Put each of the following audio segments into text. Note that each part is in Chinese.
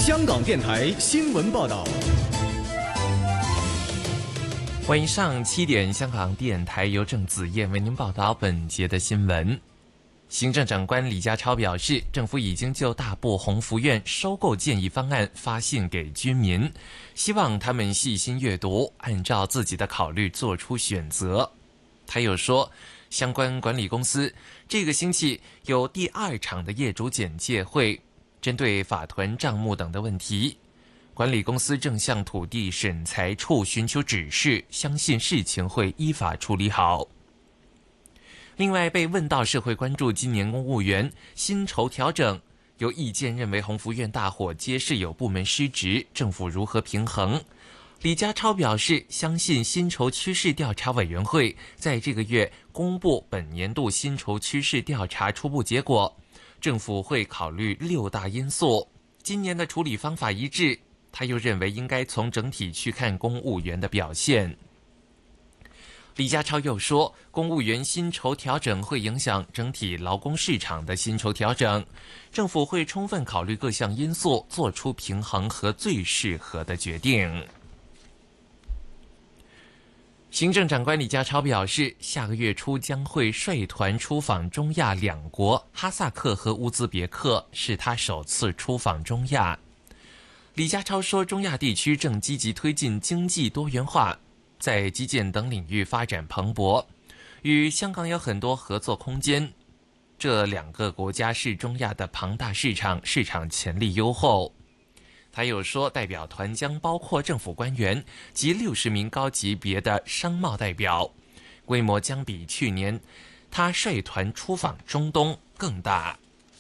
香港电台新闻报道。 晚上7点，香港电台由郑子燕为您报道本节的新闻。行政长官李家超表示，政府已经就大埔鸿福苑收购建议方案发信给居民，希望他们细心阅读，按照自己的考虑做出选择。他又说，相关管理公司这个星期有第2场的业主简介会，针对法团账目等的问题，管理公司正向土地审裁处寻求指示，相信事情会依法处理好。另外，被问到社会关注今年公务员薪酬调整，有意见认为鸿福苑大火皆是有部门失职，政府如何平衡？李家超表示，相信薪酬趋势调查委员会在这个月公布本年度薪酬趋势调查初步结果，政府会考虑6大因素，今年的处理方法一致。他又认为应该从整体去看公务员的表现。李家超又说，公务员薪酬调整会影响整体劳工市场的薪酬调整，政府会充分考虑各项因素，做出平衡和最适合的决定。行政长官李家超表示，下个月初将会率团出访中亚2国哈萨克和乌兹别克，是他首次出访中亚。李家超说，中亚地区正积极推进经济多元化，在基建等领域发展蓬勃，与香港有很多合作空间。这2个国家是中亚的庞大市场，市场潜力优厚。他又说，代表团将包括政府官员及60名高级别的商贸代表，规模将比去年他率团出访中东更大。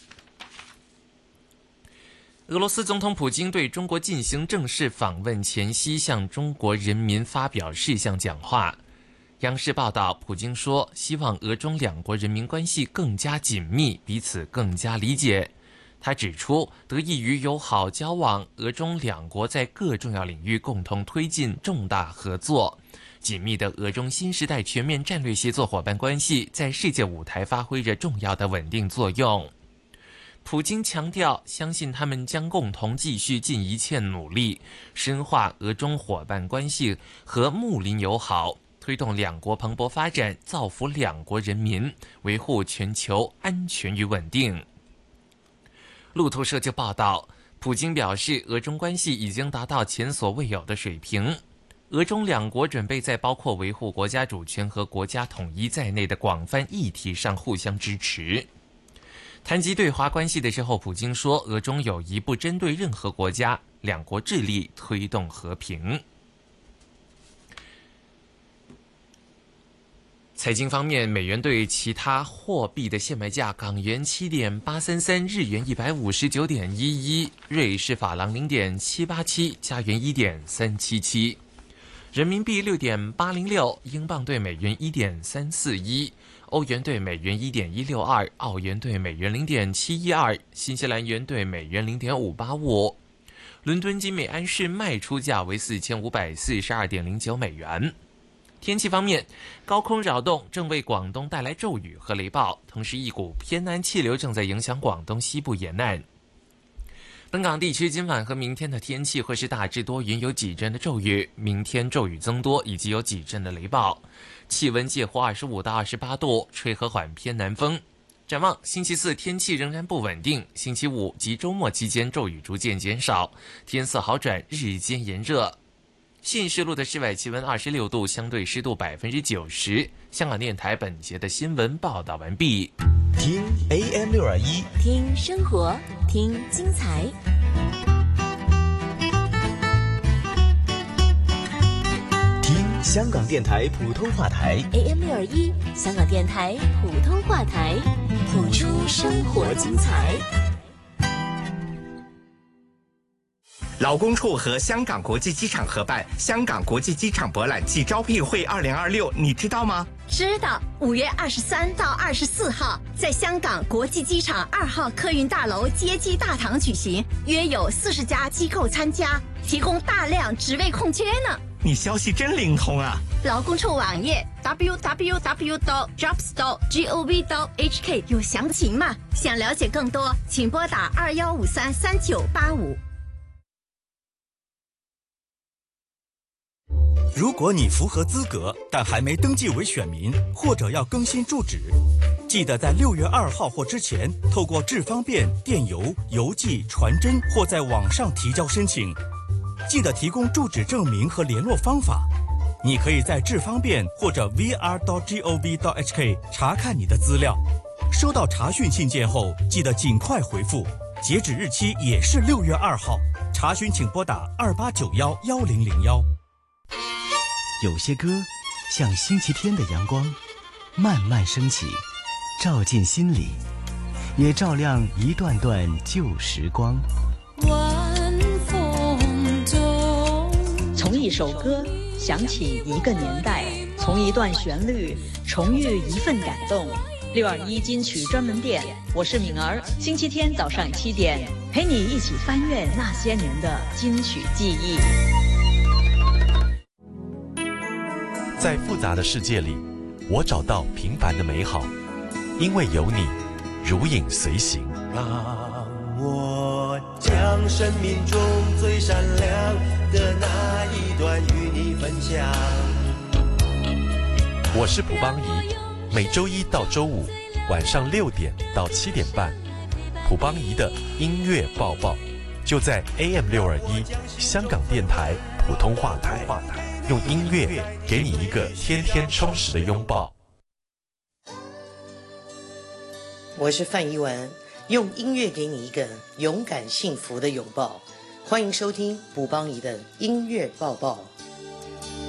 俄罗斯总统普京对中国进行正式访问前夕，向中国人民发表事项讲话。央视报道，普京说，希望俄中2国人民关系更加紧密，彼此更加理解。他指出，得益于友好交往，俄中2国在各重要领域共同推进重大合作，紧密的俄中新时代全面战略协作伙伴关系在世界舞台发挥着重要的稳定作用。普京强调，相信他们将共同继续尽一切努力，深化俄中伙伴关系和睦邻友好，推动2国蓬勃发展，造福2国人民，维护全球安全与稳定。路透社就报道，普京表示，俄中关系已经达到前所未有的水平，俄中2国准备在包括维护国家主权和国家统一在内的广泛议题上互相支持。谈及对华关系的时候，普京说，俄中友谊不针对任何国家，2国致力推动和平。财经方面，美元对其他货币的现卖价：港元7.833，日元159.11，瑞士法郎0.787，加元1.377，人民币6.806，英镑对美元1.341，欧元对美元1.162，澳元对美元0.712，新西兰元对美元0.585。伦敦金每安士卖出价为4542.09美元。天气方面，高空扰动正为广东带来骤雨和雷暴，同时一股偏南气流正在影响广东西部沿岸。本港地区今晚和明天的天气会是大致多云，有几阵的骤雨，明天骤雨增多，以及有几阵的雷暴，气温介乎25到28度，吹和缓偏南风。展望星期4天气仍然不稳定，星期5及周末期间骤雨逐渐减少，天色好转，日间炎热。信市路的室外气温26度，相对湿度90%。香港电台本节的新闻报道完毕。 听 AM621， 听生活，听精彩。 听香港电台普通话台 AM621，香港电台普通话台，谱出生活精彩。 劳工处和香港国际机场合办香港国际机场博览暨招聘会2026，你知道吗？ 知道，5月23到24号在香港国际机场2号客运大楼接机大堂举行，约有40家机构参加，提供大量职位空缺呢。 你消息真灵通啊！ 劳工处网页 www.jobs.gov.hk 有详情吗？想了解更多，请拨打21533985。 如果你符合资格，但还没登记为选民，或者要更新住址，记得在6月2号或之前，透过智方便、电邮、邮寄、传真或在网上提交申请。记得提供住址证明和联络方法。你可以在智方便或者 vr.gov.hk 查看你的资料。收到查询信件后，记得尽快回复，截止日期也是6月2号。查询请拨打28911001。 有些歌像星期天的阳光，慢慢升起，照进心里，也照亮一段段旧时光。 晚风中， 从一首歌想起一个年代，从一段旋律重遇一份感动。621金曲专门店，我是敏儿，星期天早上7点，陪你一起翻阅那些年的金曲记忆。 在复杂的世界里，我找到平凡的美好，因为有你，如影随形。 让我将生命中最闪亮的那一段与你分享。 我是蒲邦仪，每周一到周五晚上6点到7点半，蒲邦仪的音乐报报就在 AM621 香港电台普通话台，用音乐给你一个天天充实的拥抱。 我是范怡文，用音乐给你一个勇敢幸福的拥抱。欢迎收听蒲邦仪的音乐报报。